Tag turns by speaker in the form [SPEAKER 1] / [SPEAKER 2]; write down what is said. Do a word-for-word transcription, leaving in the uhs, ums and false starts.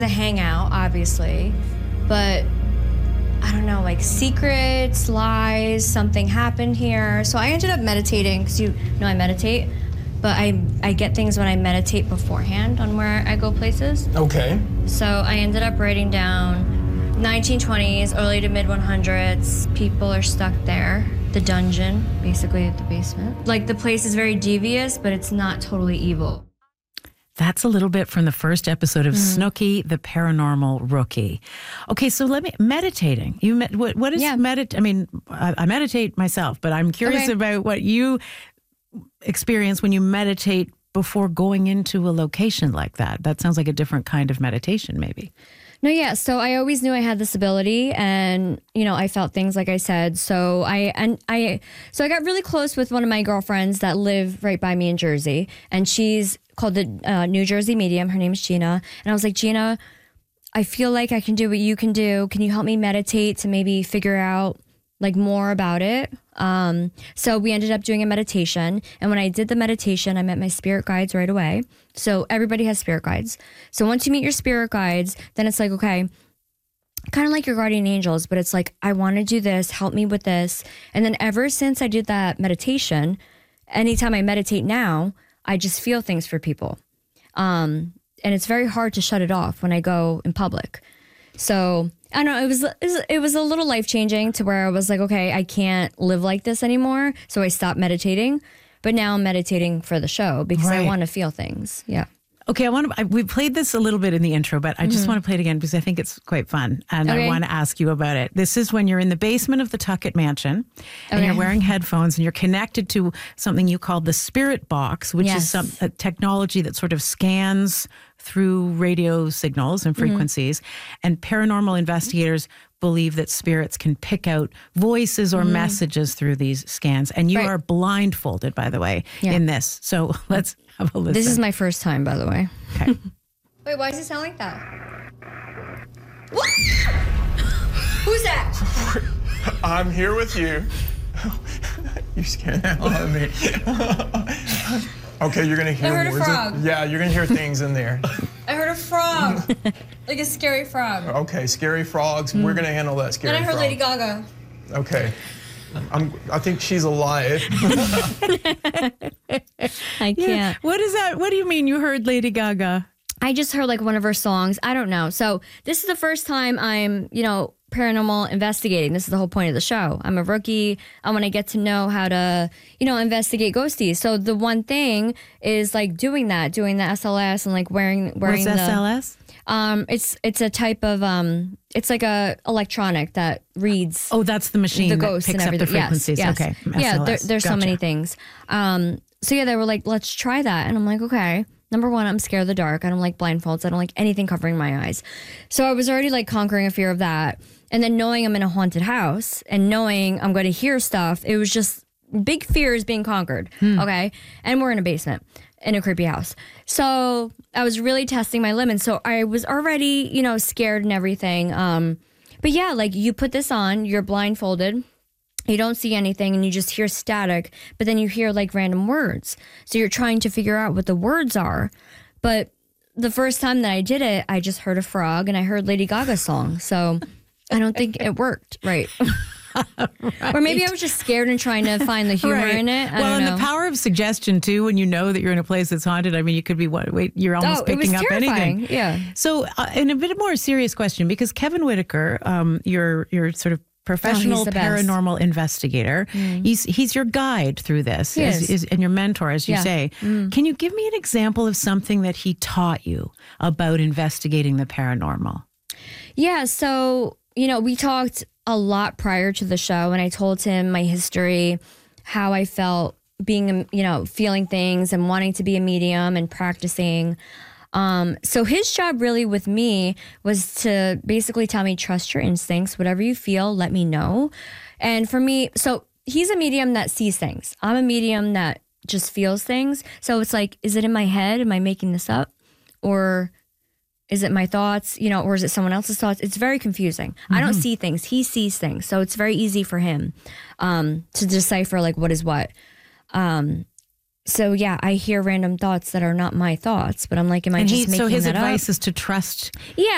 [SPEAKER 1] The hangout, obviously, but I don't know, like secrets, lies, something happened here. So I ended up meditating because you know I meditate, but I I get things when I meditate beforehand on where I go places.
[SPEAKER 2] Okay.
[SPEAKER 1] So I ended up writing down nineteen twenties, early to mid hundreds. People are stuck there. The dungeon, basically the basement. Like the place is very devious, but it's not totally evil.
[SPEAKER 3] That's a little bit from the first episode of
[SPEAKER 1] Mm-hmm.
[SPEAKER 3] Snooki, the Paranormal Rookie. Okay, so let me, meditating. You med, what, what is
[SPEAKER 1] Yeah.
[SPEAKER 3] medit? I mean, I, I meditate myself, but I'm curious
[SPEAKER 1] Okay.
[SPEAKER 3] about what you experience when you meditate before going into a location like that. That sounds like a different kind of meditation, maybe.
[SPEAKER 1] No, yeah. So I always knew I had this ability, and you know, I felt things like I said. So I and I, so I got really close with one of my girlfriends that live right by me in Jersey, and she's called the uh, New Jersey Medium. Her name is Gina, and I was like, Gina, I feel like I can do what you can do. Can you help me meditate to maybe figure out like more about it? Um, so we ended up doing a meditation, and when I did the meditation, I met my spirit guides right away. So everybody has spirit guides. So once you meet your spirit guides, then it's like, okay, kind of like your guardian angels, but it's like, I want to do this, help me with this. And then ever since I did that meditation, anytime I meditate now, I just feel things for people. Um, and it's very hard to shut it off when I go in public. So I don't know, it was, it was, it was a little life-changing to where I was like, okay, I can't live like this anymore. So I stopped meditating, but now I'm meditating for the show because I
[SPEAKER 3] Right.
[SPEAKER 1] want to feel things. Yeah.
[SPEAKER 3] Okay, I want to. I, we played this a little bit in the intro, but I just want to play it again because I think it's quite fun, and I
[SPEAKER 1] Okay.
[SPEAKER 3] want to ask you about it. This is when you're in the basement of the Tuckett Mansion, and
[SPEAKER 1] Okay.
[SPEAKER 3] you're wearing headphones, and you're connected to something you call the Spirit Box, which is
[SPEAKER 1] Yes.
[SPEAKER 3] some a technology that sort of scans through radio signals and frequencies, and paranormal investigators believe that spirits can pick out voices or messages through these scans, and you
[SPEAKER 1] Right.
[SPEAKER 3] are blindfolded, by the way,
[SPEAKER 1] Yeah.
[SPEAKER 3] in this. So let's have a listen.
[SPEAKER 1] This is my first time, by the way.
[SPEAKER 3] Okay.
[SPEAKER 1] Wait, why does it sound like that? What? Who's that?
[SPEAKER 2] I'm here with you. You scared the hell out of me. Okay, you're gonna hear
[SPEAKER 1] I heard a
[SPEAKER 2] words.
[SPEAKER 1] frog.
[SPEAKER 2] Of, yeah, you're gonna hear things in there.
[SPEAKER 1] I heard a frog. Like a scary frog.
[SPEAKER 2] Okay, scary frogs. We're gonna handle that scary
[SPEAKER 1] And I heard
[SPEAKER 2] frog.
[SPEAKER 1] Lady Gaga.
[SPEAKER 2] Okay. I'm, I think she's alive.
[SPEAKER 1] I can't.
[SPEAKER 3] What is that? What do you mean you heard Lady Gaga?
[SPEAKER 1] I just heard like one of her songs. I don't know. So this is the first time I'm, you know, paranormal investigating. This is the whole point of the show. I'm a rookie. I want to get to know how to, you know, investigate ghosties. So the one thing is like doing that, doing the S L S and like wearing wearing
[SPEAKER 3] What's
[SPEAKER 1] the
[SPEAKER 3] S L S?
[SPEAKER 1] um it's it's a type of um it's like a electronic that reads
[SPEAKER 3] Oh, that's the machine
[SPEAKER 1] the
[SPEAKER 3] that
[SPEAKER 1] ghosts
[SPEAKER 3] picks
[SPEAKER 1] and
[SPEAKER 3] up the
[SPEAKER 1] everything.
[SPEAKER 3] frequencies.
[SPEAKER 1] Yes, yes.
[SPEAKER 3] Okay.
[SPEAKER 1] Yeah,
[SPEAKER 3] S L S.
[SPEAKER 1] there, there's so
[SPEAKER 3] Gotcha.
[SPEAKER 1] many things. Um, so yeah, they were like, let's try that. And I'm like, okay. Number one, I'm scared of the dark. I don't like blindfolds. I don't like anything covering my eyes. So I was already like conquering a fear of that. And then knowing I'm in a haunted house and knowing I'm going to hear stuff, it was just big fears being conquered. Okay. And we're in a basement in a creepy house. So I was really testing my limits. So I was already, you know, scared and everything. Um, but yeah, like you put this on, you're blindfolded. You don't see anything and you just hear static, but then you hear like random words. So you're trying to figure out what the words are. But the first time that I did it, I just heard a frog and I heard Lady Gaga's song. So I don't think it worked right. Right. Or maybe I was just scared and trying to find the humor
[SPEAKER 3] Right.
[SPEAKER 1] in it. I
[SPEAKER 3] well,
[SPEAKER 1] don't
[SPEAKER 3] and
[SPEAKER 1] know.
[SPEAKER 3] the power of suggestion too, when you know that you're in a place that's haunted. I mean, you could be what? Wait, you're almost
[SPEAKER 1] oh, it was
[SPEAKER 3] picking up
[SPEAKER 1] terrifying.
[SPEAKER 3] anything.
[SPEAKER 1] Yeah.
[SPEAKER 3] So, uh, in a bit more serious question, because Kevin Whitaker, um, your your sort of professional
[SPEAKER 1] the best.
[SPEAKER 3] paranormal investigator, he's he's your guide through this,
[SPEAKER 1] He
[SPEAKER 3] as,
[SPEAKER 1] is.
[SPEAKER 3] is, and your mentor, as you
[SPEAKER 1] Yeah.
[SPEAKER 3] say. Can you give me an example of something that he taught you about investigating the paranormal?
[SPEAKER 1] Yeah, so, you know, we talked a lot prior to the show, and I told him my history, how I felt being, a- you know, feeling things and wanting to be a medium and practicing. Um, so his job really with me was to basically tell me, trust your instincts, whatever you feel, let me know. And for me, so he's a medium that sees things. I'm a medium that just feels things. So it's like, is it in my head? Am I making this up? Or is it my thoughts, you know, or is it someone else's thoughts? It's very confusing. I don't see things. He sees things. So it's very easy for him um, to decipher like what is what. Um, so yeah, I hear random thoughts that are not my thoughts, but I'm like, am I
[SPEAKER 3] And
[SPEAKER 1] just
[SPEAKER 3] he,
[SPEAKER 1] making
[SPEAKER 3] so his
[SPEAKER 1] that
[SPEAKER 3] advice
[SPEAKER 1] up?
[SPEAKER 3] is to trust
[SPEAKER 1] Yeah,